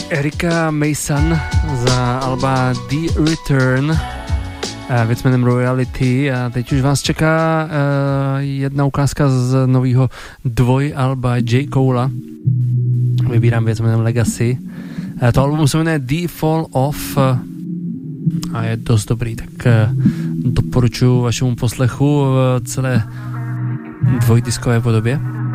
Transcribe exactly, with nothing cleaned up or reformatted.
Erika Mason za alba The Return, věc jménem Royalty, a teď už vás čeká uh, jedna ukázka z nového dvojalba J. Cola. Vybírám věc jménem Legacy. Uh, to album se jmenuje The Fall Off uh, a je dost dobrý, tak uh, doporučuji vašemu poslechu v celé dvojdiskové podobě.